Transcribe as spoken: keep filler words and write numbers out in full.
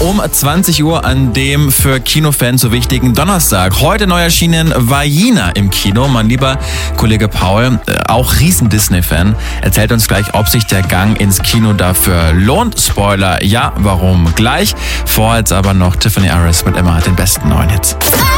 Um zwanzig Uhr an dem für Kinofans so wichtigen Donnerstag. Heute neu erschienen Vagina im Kino. Mein lieber Kollege Paul, auch riesen Disney-Fan, erzählt uns gleich, ob sich der Gang ins Kino dafür lohnt. Spoiler, ja, warum gleich. Vorher jetzt aber noch Tiffany Harris mit Emma hat den besten neuen Hits.